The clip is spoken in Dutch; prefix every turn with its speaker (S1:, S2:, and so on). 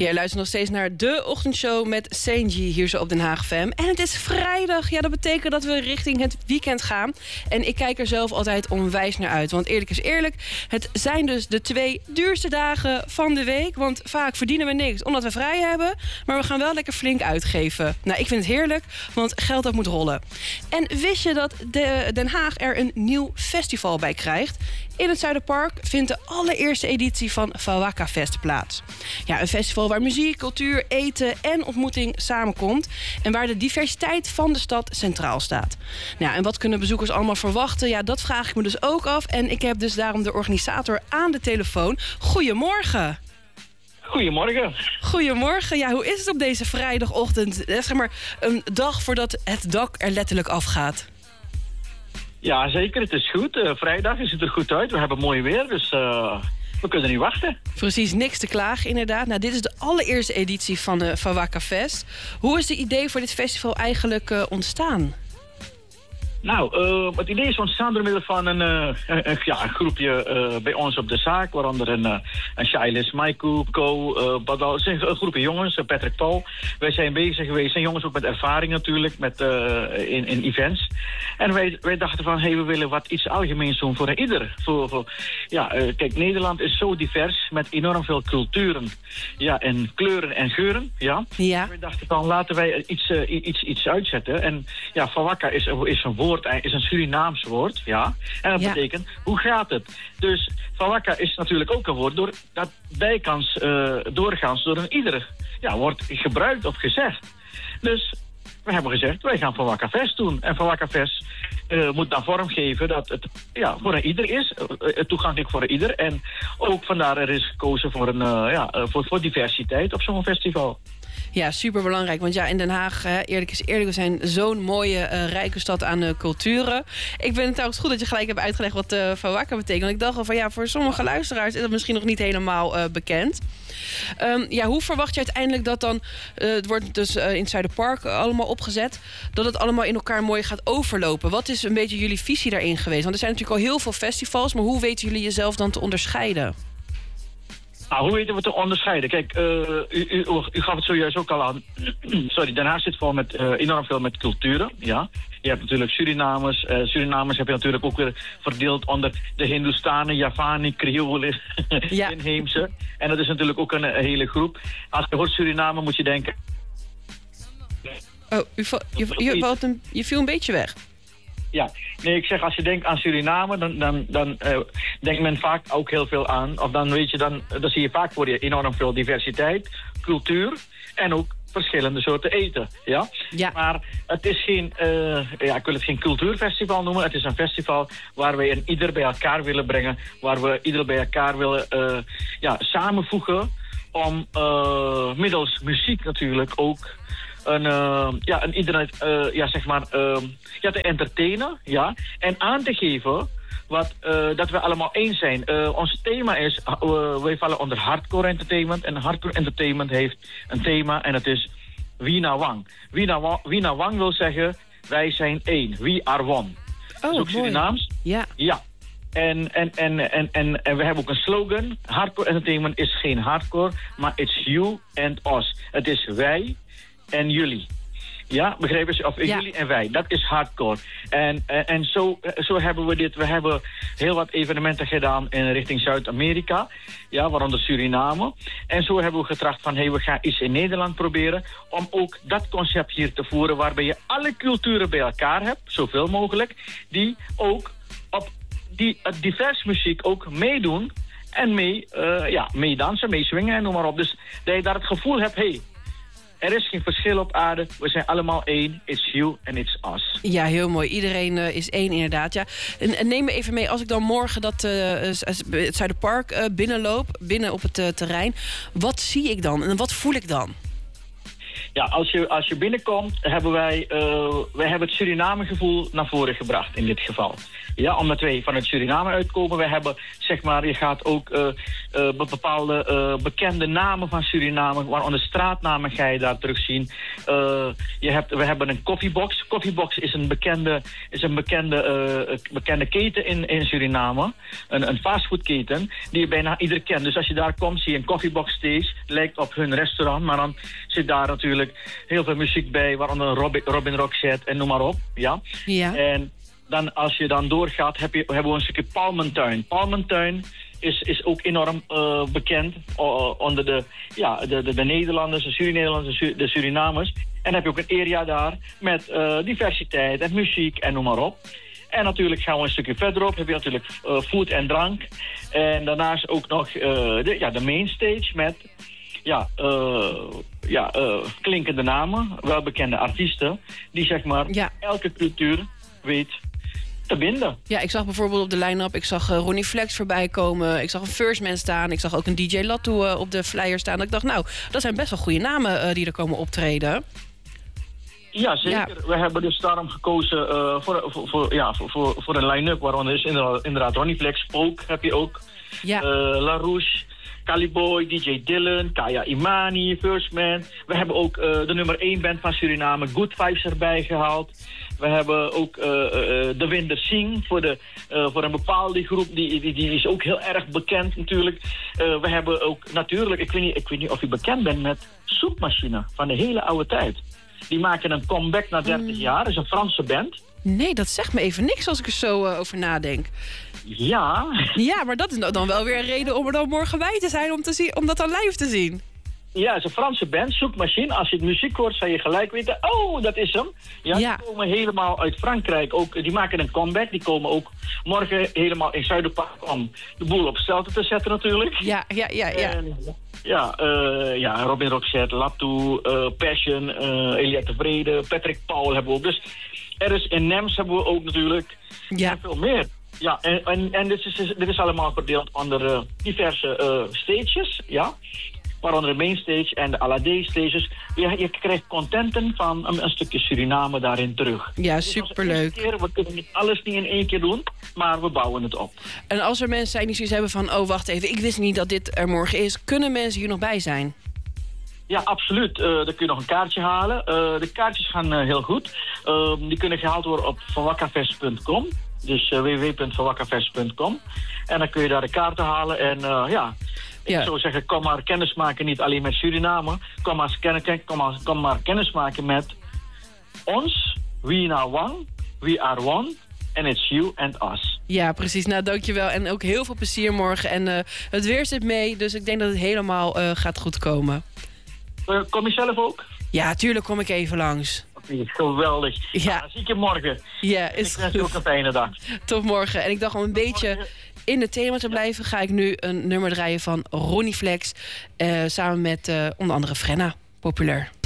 S1: Je luistert nog steeds naar de ochtendshow met Sanji hier zo op Den Haag FM. En het is vrijdag. Ja, dat betekent dat we richting het weekend gaan. En ik kijk er zelf altijd onwijs naar uit. Want eerlijk is eerlijk, het zijn dus de 2 duurste dagen van de week. Want vaak verdienen we niks omdat we vrij hebben. Maar we gaan wel lekker flink uitgeven. Nou, ik vind het heerlijk, want geld dat moet rollen. En wist je dat Den Haag er een nieuw festival bij krijgt? In het Zuiderpark vindt de allereerste editie van Fawaka Fest plaats. Ja, een festival waar muziek, cultuur, eten en ontmoeting samenkomt. En waar de diversiteit van de stad centraal staat. Nou, en wat kunnen bezoekers allemaal verwachten? Ja, dat vraag ik me dus ook af. En ik heb dus daarom de organisator aan de telefoon. Goedemorgen.
S2: Goedemorgen.
S1: Goedemorgen. Ja, hoe is het op deze vrijdagochtend? Zeg maar een dag voordat het dak er letterlijk afgaat.
S2: Ja, zeker. Het is goed. Vrijdag is het er goed uit. We hebben mooi weer, dus we kunnen niet wachten.
S1: Precies, niks te klagen inderdaad. Nou, dit is de allereerste editie van de Fawaka Fest. Hoe is het idee voor dit festival eigenlijk ontstaan?
S2: Nou, het idee is ontstaan door middel van een groepje bij ons op de zaak. Waaronder een Shailis, Maiku, Co, Badal. Het zijn een groepje jongens, Patrick Paul. Wij zijn bezig geweest, zijn jongens ook met ervaring natuurlijk, in events. En wij dachten van, we willen wat iets algemeens doen voor ieder. Kijk, Nederland is zo divers met enorm veel culturen. Ja, en kleuren en geuren. Ja. Wij dachten van, laten wij iets uitzetten. En ja, Fawaka is een woord. Is een Surinaams woord, ja. En dat betekent, hoe gaat het? Dus Fawaka is natuurlijk ook een woord dat doorgaans door een ieder wordt gebruikt of gezegd. Dus we hebben gezegd, wij gaan Fawaka Fest doen. En Fawaka Fest moet dan vorm geven dat het voor een ieder is. Toegankelijk voor een ieder. En ook vandaar er is gekozen voor diversiteit op zo'n festival.
S1: Ja, superbelangrijk. Want ja, in Den Haag, eerlijk is eerlijk, we zijn zo'n mooie, rijke stad aan culturen. Ik vind het trouwens goed dat je gelijk hebt uitgelegd wat Fawaka betekent. Want ik dacht al van voor sommige luisteraars is dat misschien nog niet helemaal bekend. Hoe verwacht je uiteindelijk dat dan, het wordt dus in het Zuiderpark allemaal opgezet, dat het allemaal in elkaar mooi gaat overlopen? Wat is een beetje jullie visie daarin geweest? Want er zijn natuurlijk al heel veel festivals, maar hoe weten jullie jezelf dan te onderscheiden?
S2: Nou, hoe weten we te onderscheiden? Kijk, u gaf het zojuist ook al aan. Sorry, Den Haag zit vol met enorm veel met culturen. Ja. Je hebt natuurlijk Surinamers. Surinamers heb je natuurlijk ook weer verdeeld onder de Hindoestanen, Javani, Kriolen, inheemse. En dat is natuurlijk ook een hele groep. Als je hoort Suriname moet je denken.
S1: Oh, je viel een beetje weg.
S2: Ja, nee, ik zeg als je denkt aan Suriname, dan denkt men vaak ook heel veel aan. Of dan weet je, dan zie je vaak voor je enorm veel diversiteit, cultuur en ook verschillende soorten eten. Ja? Maar het is geen, ik wil het geen cultuurfestival noemen. Het is een festival waar we een ieder bij elkaar willen brengen. Waar we ieder bij elkaar willen samenvoegen om middels muziek natuurlijk ook een internet, te entertainen, en aan te geven dat we allemaal eens zijn. Ons thema is, wij vallen onder hardcore entertainment, en hardcore entertainment heeft een thema en dat is Wina Wang. Wina Wang wil zeggen, wij zijn één, we are one. Dat is ook Surinaams. Ja. En we hebben ook een slogan, hardcore entertainment is geen hardcore, maar it's you and us. Het is wij en jullie. Ja, begrepen ze? Of jullie en wij. Dat is hardcore. En zo hebben we dit. We hebben heel wat evenementen gedaan in richting Zuid-Amerika. Ja, waaronder Suriname. En zo hebben we getracht van, we gaan iets in Nederland proberen om ook dat concept hier te voeren, waarbij je alle culturen bij elkaar hebt, zoveel mogelijk, die ook op die divers muziek ook meedoen en meedansen, meeswingen en noem maar op. Dus dat je daar het gevoel hebt, er is geen verschil op aarde. We zijn allemaal één. It's you and it's us. Ja,
S1: heel mooi. Iedereen is één inderdaad. Ja. En neem me even mee, als ik dan morgen het Zuiderpark binnen op het terrein. Wat zie ik dan en wat voel ik dan?
S2: Ja, als je binnenkomt, hebben wij hebben het Suriname-gevoel naar voren gebracht in dit geval. Ja, omdat wij vanuit Suriname uitkomen. We hebben, zeg maar, je gaat ook bepaalde bekende namen van Suriname, waaronder straatnamen ga je daar terugzien. We hebben een Koffiebox. Koffiebox is een bekende keten in Suriname. Een fastfoodketen die je bijna ieder kent. Dus als je daar komt, zie je een Koffiebox steeds. Lijkt op hun restaurant, maar dan zit daar natuurlijk heel veel muziek bij, waaronder Robin Roxette en noem maar op. Ja. En dan, als je dan doorgaat, hebben we een stukje Palmentuin. Palmentuin is ook enorm bekend onder de Nederlanders, de Surinamers, de Surinamers. En dan heb je ook een area daar met diversiteit en muziek en noem maar op. En natuurlijk gaan we een stukje verderop, heb je natuurlijk food en drank. En daarnaast ook nog de mainstage met klinkende namen, welbekende artiesten, die zeg maar elke cultuur weet te binden.
S1: Ja, ik zag bijvoorbeeld op de line-up, ik zag Ronnie Flex voorbij komen, ik zag een First Man staan, ik zag ook een DJ Latu op de flyer staan. Ik dacht, nou, dat zijn best wel goede namen die er komen optreden.
S2: Ja, zeker. Ja. We hebben dus daarom gekozen voor een line-up, waaronder is inderdaad Ronnie Flex, Polk heb je ook, La Rouche, Caliboy, DJ Dylan, Kaya Imani, First Man. We hebben ook de nummer 1 band van Suriname, Good Vibes, erbij gehaald. We hebben ook de Winder Sing voor een bepaalde groep. Die is ook heel erg bekend natuurlijk. We hebben ook natuurlijk, ik weet niet of u bekend bent met Soepmachine van de hele oude tijd. Die maken een comeback na 30 jaar. Dat is een Franse band.
S1: Nee, dat zegt me even niks als ik er zo over nadenk.
S2: Ja.
S1: Ja, maar dat is dan wel weer een reden om er dan morgen bij te zijn om dat dan live te zien.
S2: Ja, het is een Franse band, Zoekmachine. Als je het muziek hoort, zal je gelijk weten, oh, dat is hem. Ja. Die komen helemaal uit Frankrijk. Ook, die maken een comeback. Die komen ook morgen helemaal in Zuiderpark om de boel op stelte te zetten natuurlijk.
S1: Ja.
S2: En, Robin Roxette, Latu, Passion, Elia Tevrede, Patrick Paul hebben we ook. Dus er is in Nems hebben we ook natuurlijk veel meer. Ja, en dit is allemaal verdeeld onder diverse stages, ja. Waaronder de mainstage en de Alade stages. Je krijgt contenten van een stukje Suriname daarin terug.
S1: Ja, superleuk.
S2: We kunnen alles niet in één keer doen, maar we bouwen het op.
S1: En als er mensen zijn die zoiets hebben van, oh wacht even, ik wist niet dat dit er morgen is. Kunnen mensen hier nog bij zijn?
S2: Ja, absoluut. Dan kun je nog een kaartje halen. De kaartjes gaan heel goed. Die kunnen gehaald worden op vanwakkafest.com. Dus www.vanwakkafest.com. En dan kun je daar de kaarten halen. En ik zou zeggen, kom maar kennismaken, niet alleen met Suriname. Kom maar kennismaken met ons. We now one, we are one. And it's you and us.
S1: Ja, precies. Nou, dankjewel. En ook heel veel plezier morgen. En het weer zit mee, dus ik denk dat het helemaal gaat goed komen.
S2: Kom je zelf ook?
S1: Ja, tuurlijk kom ik even langs.
S2: Oké, geweldig. Ja. Dan zie ik je morgen.
S1: Ja, is
S2: ik wens je ook een fijne dag.
S1: Tot morgen. En ik dacht om een beetje in het thema te blijven, ga ik nu een nummer draaien van Ronnie Flex. Samen met onder andere Frenna. Populair.